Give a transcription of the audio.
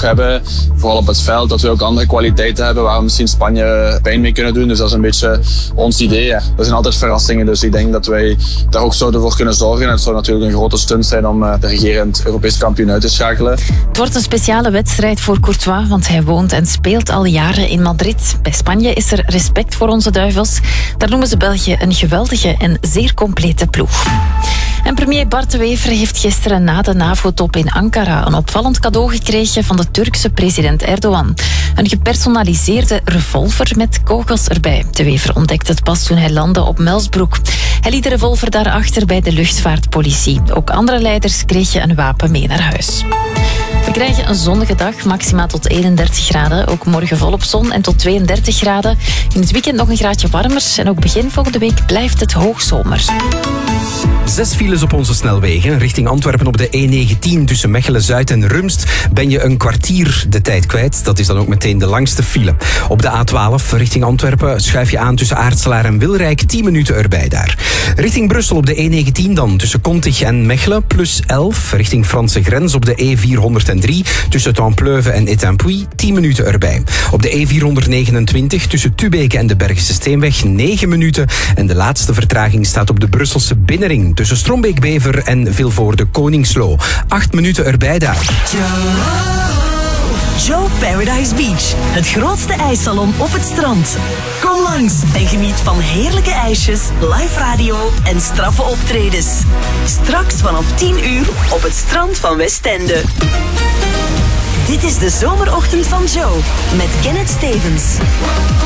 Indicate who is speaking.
Speaker 1: hebben. Vooral op het veld, dat we ook andere kwaliteiten hebben waar we misschien Spanje pijn mee kunnen doen. Dus dat is een beetje ons idee. Ja. Er zijn altijd verrassingen, dus ik denk dat wij daar ook zouden voor kunnen zorgen. En het zou natuurlijk een grote stunt zijn om de regerend Europees kampioen uit te schakelen.
Speaker 2: Het wordt een speciale wedstrijd voor Courtois, want hij woont en speelt al jaren in Madrid. Bij Spanje is er respect voor onze duivels. Daar noemen ze België een geweldige en zeer complete ploeg. En premier Bart de Wever heeft gisteren na de NAVO-top in Ankara een opvallend cadeau gekregen van de Turkse president Erdogan. Een gepersonaliseerde revolver met kogels erbij. De Wever ontdekte het pas toen hij landde op Melsbroek. Hij liet de revolver daarachter bij de luchtvaartpolitie. Ook andere leiders kregen een wapen mee naar huis. We krijgen een zonnige dag, maximaal tot 31 graden. Ook morgen volop zon en tot 32 graden. In het weekend nog een graadje warmer. En ook begin volgende week blijft het hoogzomer.
Speaker 3: 6 files op onze snelwegen. Richting Antwerpen op de E19 tussen Mechelen-Zuid en Rumst ben je een kwartier de tijd kwijt. Dat is dan ook meteen de langste file. Op de A12 richting Antwerpen schuif je aan tussen Aartselaar en Wilrijk. 10 minuten erbij daar. Richting Brussel op de E19 dan tussen Kontig en Mechelen plus 11. Richting Franse grens op de E403 tussen Templeuve en Étampouy. 10 minuten erbij. Op de E429 tussen Tubeke en de Bergse Steenweg 9 minuten. En de laatste vertraging staat op de Brusselse binnenring tussen Strombeek-Bever en Vilvoorde-Koningslo. 8 minuten erbij daar.
Speaker 4: Joe Paradise Beach, het grootste ijssalon op het strand. Kom langs en geniet van heerlijke ijsjes, live radio en straffe optredens. Straks vanaf 10 uur op het strand van Westende. Dit is de zomerochtend van Joe met Kenneth Stevens.